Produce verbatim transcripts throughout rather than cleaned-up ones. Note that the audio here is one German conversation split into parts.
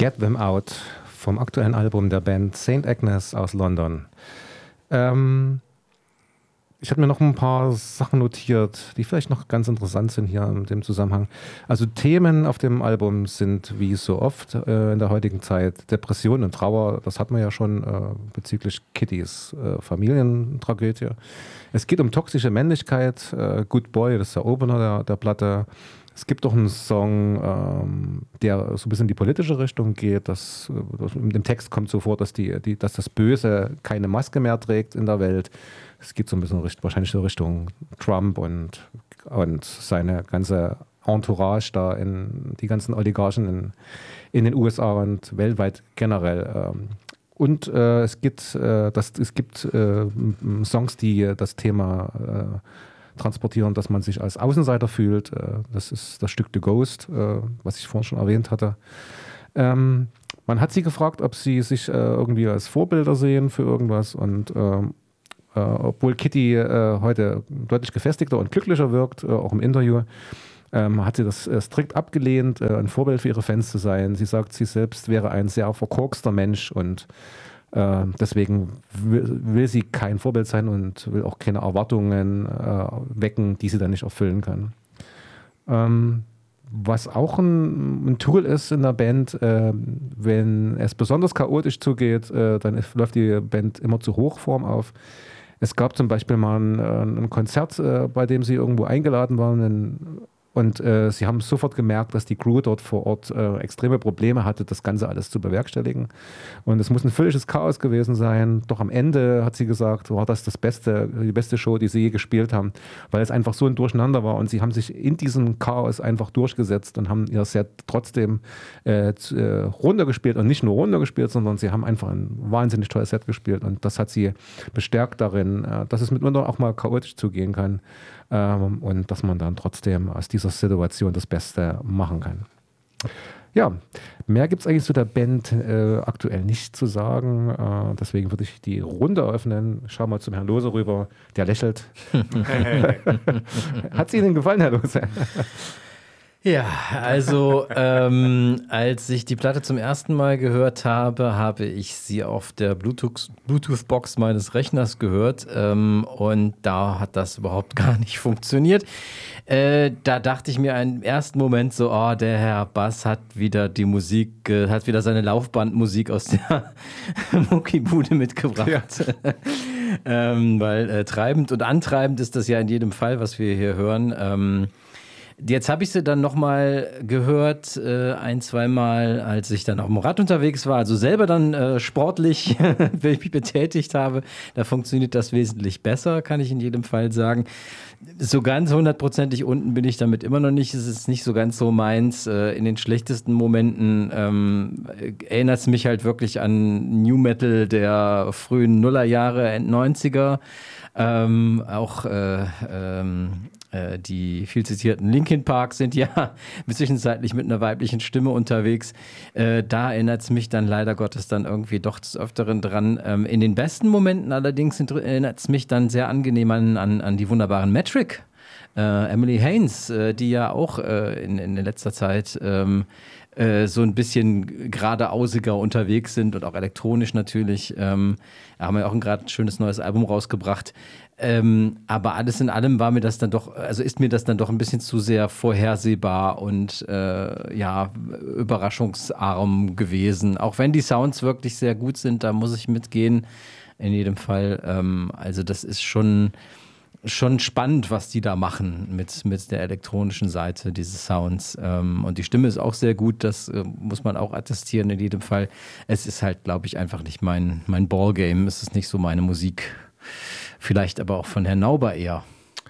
Get Them Out vom aktuellen Album der Band Saint Agnes aus London. Ähm, ich habe mir noch ein paar Sachen notiert, die vielleicht noch ganz interessant sind hier in dem Zusammenhang. Also Themen auf dem Album sind wie so oft äh, in der heutigen Zeit Depression und Trauer. Das hat man ja schon äh, bezüglich Kittys äh, Familientragödie. Es geht um toxische Männlichkeit. Äh, Good Boy, das ist der Opener der, der Platte. Es gibt doch einen Song, ähm, der so ein bisschen in die politische Richtung geht. Das, das, in dem Text kommt so vor, dass, die, die, dass das Böse keine Maske mehr trägt in der Welt. Es geht so ein bisschen wahrscheinlich so Richtung Trump und, und seine ganze Entourage da, in die ganzen Oligarchen in, in den U S A und weltweit generell. Und äh, es gibt, äh, das, es gibt äh, Songs, die das Thema äh, transportieren, dass man sich als Außenseiter fühlt. Das ist das Stück The Ghost, was ich vorhin schon erwähnt hatte. Ähm, man hat sie gefragt, ob sie sich irgendwie als Vorbilder sehen für irgendwas, und ähm, äh, obwohl Kitty äh, heute deutlich gefestigter und glücklicher wirkt, äh, auch im Interview, ähm, hat sie das äh, strikt abgelehnt, äh, ein Vorbild für ihre Fans zu sein. Sie sagt, sie selbst wäre ein sehr verkorkster Mensch, und Äh, deswegen will, will sie kein Vorbild sein und will auch keine Erwartungen äh, wecken, die sie dann nicht erfüllen kann. Ähm, was auch ein, ein Tool ist in der Band, äh, wenn es besonders chaotisch zugeht, äh, dann ist, läuft die Band immer zu Hochform auf. Es gab zum Beispiel mal ein, ein Konzert, äh, bei dem sie irgendwo eingeladen waren, in, und äh, sie haben sofort gemerkt, dass die Crew dort vor Ort äh, extreme Probleme hatte, das Ganze alles zu bewerkstelligen. Und es muss ein völliges Chaos gewesen sein. Doch am Ende, hat sie gesagt, war das das Beste, die beste Show, die sie je gespielt haben, weil es einfach so ein Durcheinander war. Und sie haben sich in diesem Chaos einfach durchgesetzt und haben ihr Set trotzdem äh, zu, äh, runtergespielt. Und nicht nur runtergespielt, sondern sie haben einfach ein wahnsinnig tolles Set gespielt. Und das hat sie bestärkt darin, äh, dass es mitunter auch mal chaotisch zugehen kann. Ähm, und dass man dann trotzdem aus dieser Situation das Beste machen kann. Ja, mehr gibt es eigentlich zu der Band äh, aktuell nicht zu sagen. Äh, deswegen würde ich die Runde eröffnen. Schau mal zum Herrn Lose rüber, der lächelt. Hat es Ihnen gefallen, Herr Lose? Ja, also ähm, als ich die Platte zum ersten Mal gehört habe, habe ich sie auf der Bluetooth, Bluetooth-Box meines Rechners gehört, ähm, und da hat das überhaupt gar nicht funktioniert. Äh, da dachte ich mir im ersten Moment so, oh, der Herr Bass hat wieder die Musik, äh, hat wieder seine Laufbandmusik aus der Muckibude mitgebracht. Ja. ähm, weil äh, treibend und antreibend ist das ja in jedem Fall, was wir hier hören. Ähm, Jetzt habe ich sie dann nochmal gehört, äh, ein, zweimal, als ich dann auf dem Rad unterwegs war, also selber dann äh, sportlich mich betätigt habe. Da funktioniert das wesentlich besser, kann ich in jedem Fall sagen. So ganz hundertprozentig unten bin ich damit immer noch nicht. Es ist nicht so ganz so meins. Äh, in den schlechtesten Momenten ähm, erinnert es mich halt wirklich an New Metal der frühen Nullerjahre, End neunziger. Ähm, auch äh, ähm, äh, die viel zitierten Linkin Park sind ja zwischenzeitlich mit einer weiblichen Stimme unterwegs. Äh, da erinnert es mich dann leider Gottes dann irgendwie doch des Öfteren dran. Ähm, in den besten Momenten allerdings erinnert es mich dann sehr angenehm an, an, an die wunderbaren Metric. Äh, Emily Haines, äh, die ja auch äh, in, in letzter Zeit ähm, äh, so ein bisschen geradeausiger unterwegs sind und auch elektronisch natürlich. Ähm, haben wir auch gerade ein schönes neues Album rausgebracht. Ähm, aber alles in allem war mir das dann doch, also ist mir das dann doch ein bisschen zu sehr vorhersehbar und äh, ja, überraschungsarm gewesen. Auch wenn die Sounds wirklich sehr gut sind, da muss ich mitgehen. In jedem Fall. Ähm, also das ist schon schon spannend, was die da machen mit, mit der elektronischen Seite dieses Sounds. Ähm, und die Stimme ist auch sehr gut, das äh, muss man auch attestieren in jedem Fall. Es ist halt, glaube ich, einfach nicht mein, mein Ballgame. Es ist nicht so meine Musik. Vielleicht aber auch von Herrn Nauber eher.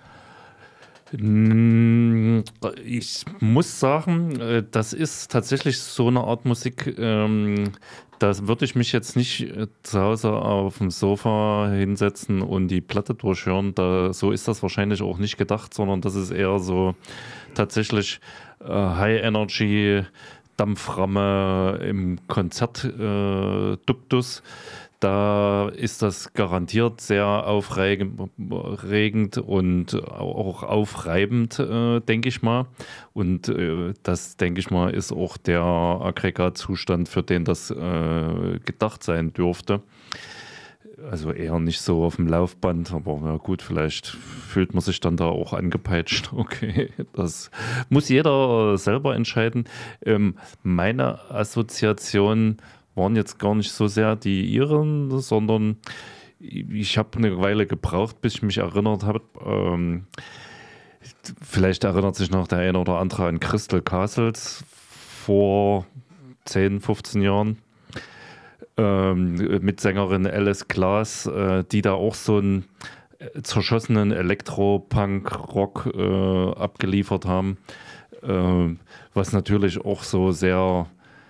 Ich muss sagen, das ist tatsächlich so eine Art Musik, ähm, da würde ich mich jetzt nicht zu Hause auf dem Sofa hinsetzen und die Platte durchhören. Da, so ist das wahrscheinlich auch nicht gedacht, sondern das ist eher so tatsächlich äh, High Energy Dampframme im Konzertduktus. Äh, Da ist das garantiert sehr aufregend und auch aufreibend, äh, denke ich mal. Und äh, das, denke ich mal, ist auch der Aggregatzustand, für den das äh, gedacht sein dürfte. Also eher nicht so auf dem Laufband, aber na gut, vielleicht fühlt man sich dann da auch angepeitscht. Okay, das muss jeder selber entscheiden. Ähm, meine Assoziation waren jetzt gar nicht so sehr die ihren, sondern ich habe eine Weile gebraucht, bis ich mich erinnert habe. Ähm, vielleicht erinnert sich noch der eine oder andere an Crystal Castles vor zehn, fünfzehn Jahren. Ähm, mit Sängerin Alice Glass, äh, die da auch so einen zerschossenen Elektro-Punk-Rock äh, abgeliefert haben, äh, was natürlich auch so sehr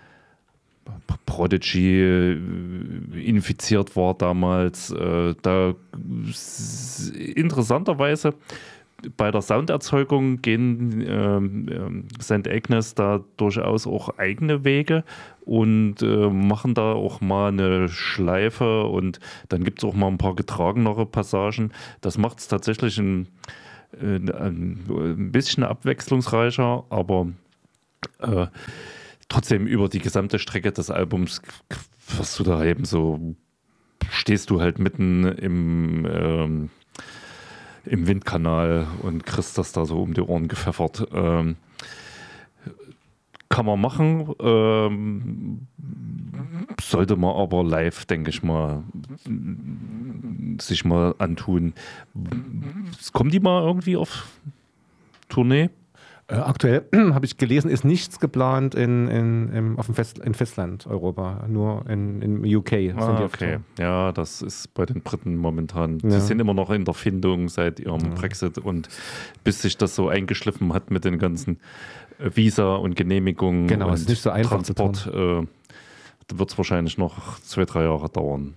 Prodigy infiziert war damals. Äh, da interessanterweise bei der Sounderzeugung gehen ähm, Saint Agnes da durchaus auch eigene Wege und äh, machen da auch mal eine Schleife und dann gibt es auch mal ein paar getragenere Passagen. Das macht es tatsächlich ein, ein, ein bisschen abwechslungsreicher, aber äh, trotzdem über die gesamte Strecke des Albums wirst du da eben so, stehst du halt mitten im ähm, im Windkanal und kriegst das da so um die Ohren gepfeffert. Ähm, kann man machen, ähm, sollte man aber live, denke ich mal, sich mal antun. Kommen die mal irgendwie auf Tournee? Äh, aktuell habe ich gelesen, ist nichts geplant in, in, im, auf dem Fest, in Festland Europa, nur in, in U K. Ah, sind die okay. Ja, das ist bei den Briten momentan. Ja. Sie sind immer noch in der Findung seit ihrem ja. Brexit und bis sich das so eingeschliffen hat mit den ganzen Visa und Genehmigungen genau, und ist nicht so einfach Transport, äh, wird es wahrscheinlich noch zwei, drei Jahre dauern.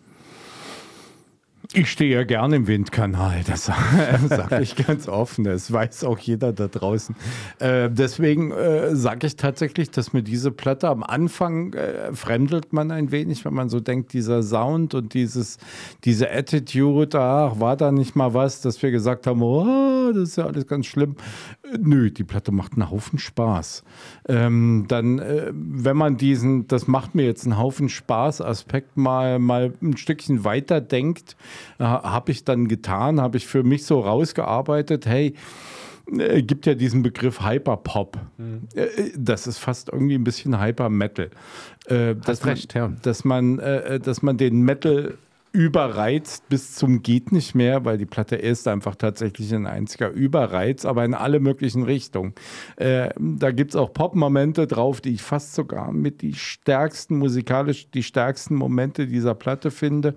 Ich stehe ja gerne im Windkanal, das sage ich ganz offen, das weiß auch jeder da draußen. Äh, deswegen äh, sage ich tatsächlich, dass mir diese Platte am Anfang äh, fremdelt man ein wenig, wenn man so denkt, dieser Sound und dieses, diese Attitude, ach, war da nicht mal was, dass wir gesagt haben, oh, das ist ja alles ganz schlimm. Äh, nö, die Platte macht einen Haufen Spaß. Ähm, dann, äh, wenn man diesen, das macht mir jetzt einen Haufen Spaß-Aspekt mal, mal ein Stückchen weiter denkt, habe ich dann getan, habe ich für mich so rausgearbeitet, hey, äh, gibt ja diesen Begriff Hyperpop. Mhm. Äh, das ist fast irgendwie ein bisschen Hypermetal. Äh, dass, recht, ja. dass, man, äh, dass man den Metal überreizt bis zum geht nicht mehr, weil die Platte ist einfach tatsächlich ein einziger Überreiz, aber in alle möglichen Richtungen. Äh, da gibt es auch Pop-Momente drauf, die ich fast sogar mit die stärksten, musikalisch die stärksten Momente dieser Platte finde.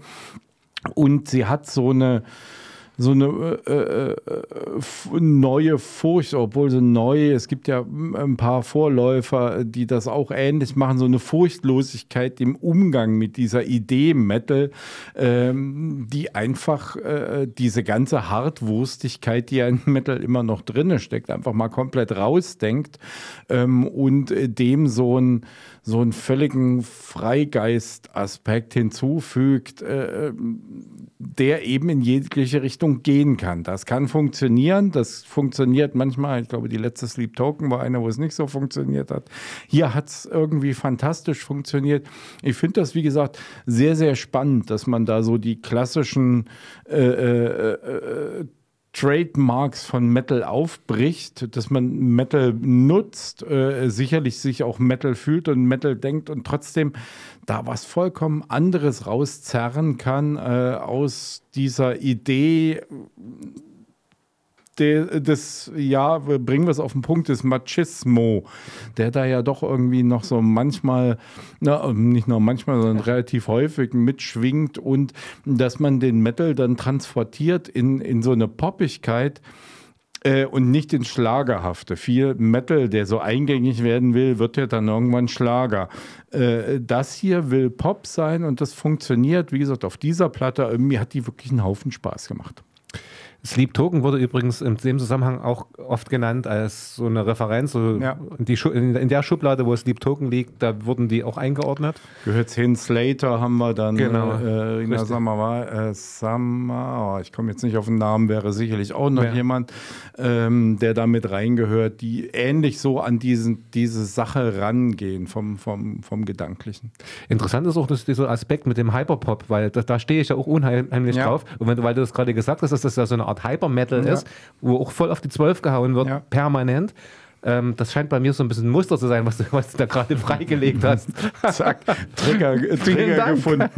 Und sie hat so eine, so eine äh, äh, neue Furcht, obwohl sie neu, es gibt ja ein paar Vorläufer, die das auch ähnlich machen, so eine Furchtlosigkeit im Umgang mit dieser Idee Metal, ähm, die einfach äh, diese ganze Hartwurstigkeit, die ja in Metal immer noch drin steckt, einfach mal komplett rausdenkt ähm, und dem so ein so einen völligen Freigeist-Aspekt hinzufügt, äh, der eben in jegliche Richtung gehen kann. Das kann funktionieren, das funktioniert manchmal, ich glaube, die letzte Sleep Token war eine, wo es nicht so funktioniert hat. Hier hat es irgendwie fantastisch funktioniert. Ich finde das, wie gesagt, sehr, sehr spannend, dass man da so die klassischen äh, äh, äh, Trademarks von Metal aufbricht, dass man Metal nutzt, äh, sicherlich sich auch Metal fühlt und Metal denkt und trotzdem da was vollkommen anderes rauszerren kann äh, aus dieser Idee de, des, ja, bringen wir es auf den Punkt, des Machismo, der da ja doch irgendwie noch so manchmal, na, nicht nur manchmal, sondern relativ häufig mitschwingt und dass man den Metal dann transportiert in, in so eine Poppigkeit, äh, und nicht ins Schlagerhafte. Viel Metal, der so eingängig werden will, wird ja dann irgendwann Schlager. Äh, das hier will Pop sein und das funktioniert, wie gesagt, auf dieser Platte. Mir hat die wirklich einen Haufen Spaß gemacht. Sleep Token wurde übrigens in dem Zusammenhang auch oft genannt als so eine Referenz. So Ja. die Schu- in, in der Schublade, wo Sleep Token liegt, da wurden die auch eingeordnet. Gehört hin, Slater haben wir dann. Genau. Äh, Rina Richtig. Summer, äh, Summer, oh, ich komme jetzt nicht auf den Namen, wäre sicherlich auch noch Ja. jemand, ähm, der da mit reingehört, die ähnlich so an diesen, diese Sache rangehen vom, vom, vom Gedanklichen. Interessant ist auch dass dieser Aspekt mit dem Hyperpop, weil da, da stehe ich ja auch unheimlich Ja. drauf. Und wenn, weil du das gerade gesagt hast, dass das ja so eine Art Hyper-Metal Ja. ist, wo auch voll auf die zwölf gehauen wird, Ja. permanent. Ähm, das scheint bei mir so ein bisschen ein Muster zu sein, was du, was du da gerade freigelegt hast. Zack, Trigger, Trigger Dank. gefunden.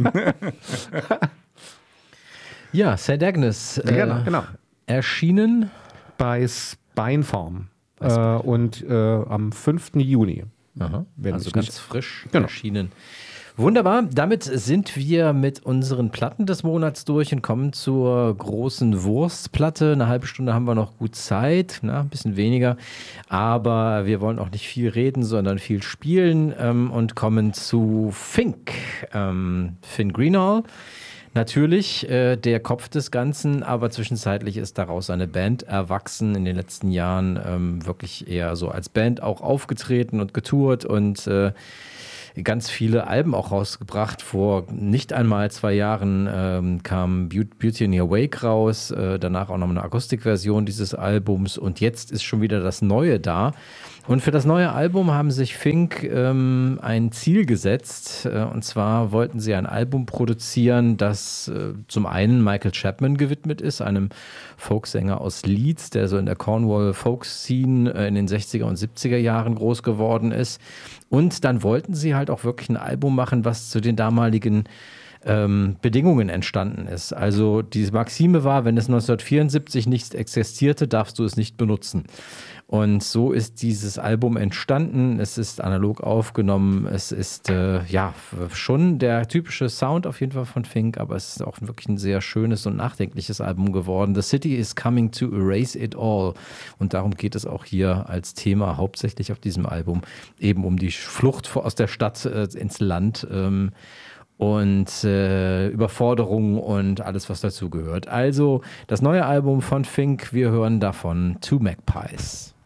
Ja, Saint Agnes. Äh, Genau, genau. Erschienen. Bei Spinefarm. Äh, und äh, am fünften Juni. Aha, Wenn also ich ganz nicht- frisch Genau. erschienen. Wunderbar, damit sind wir mit unseren Platten des Monats durch und kommen zur großen Wurstplatte. Eine halbe Stunde haben wir noch gut Zeit, na, ein bisschen weniger, aber wir wollen auch nicht viel reden, sondern viel spielen ähm, und kommen zu Fink, ähm, Finn Greenall. Natürlich äh, der Kopf des Ganzen, aber zwischenzeitlich ist daraus eine Band erwachsen, in den letzten Jahren ähm, wirklich eher so als Band auch aufgetreten und getourt und äh, ganz viele Alben auch rausgebracht. Vor nicht einmal zwei Jahren ähm, kam Beau- Beauty in Your Wake raus, äh, danach auch noch eine Akustikversion dieses Albums und jetzt ist schon wieder das Neue da. Und für das neue Album haben sich Fink ähm, ein Ziel gesetzt. Äh, und zwar wollten sie ein Album produzieren, das äh, zum einen Michael Chapman gewidmet ist, einem Folksänger aus Leeds, der so in der Cornwall Folk Scene äh, in den sechziger und siebziger Jahren groß geworden ist. Und dann wollten sie halt auch wirklich ein Album machen, was zu den damaligen ähm, Bedingungen entstanden ist. Also diese Maxime war, wenn es neunzehnhundertvierundsiebzig nicht existierte, darfst du es nicht benutzen. Und so ist dieses Album entstanden. Es ist analog aufgenommen. Es ist äh, ja schon der typische Sound auf jeden Fall von Fink, aber es ist auch wirklich ein sehr schönes und nachdenkliches Album geworden. The City is coming to erase it all. Und darum geht es auch hier als Thema hauptsächlich auf diesem Album, eben um die Flucht vor- aus der Stadt äh, ins Land. Ähm, und äh, Überforderung und alles, was dazugehört. Also das neue Album von Fink, wir hören davon Two Magpies.